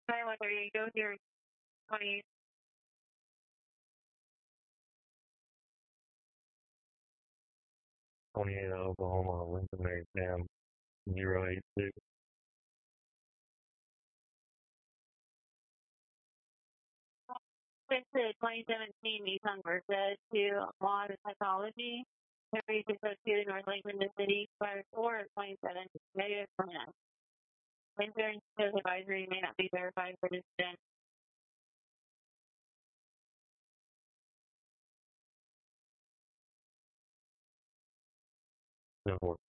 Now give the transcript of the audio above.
913, go here 20. 28 Oklahoma, Lincoln Mary Sam 082. With the 2017 Nissan Versa to Law and Psychology, 3602 North Lakeland, the city, fire 4 27, negative 29. Winter and snow advisory may not be verified for this event. Ten 4.